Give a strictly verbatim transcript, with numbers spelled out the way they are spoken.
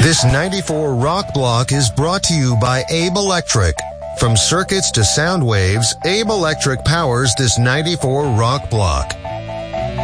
This ninety-four Rock Block is brought to you by Abe Electric. From circuits to sound waves, Abe Electric powers this ninety-four Rock Block.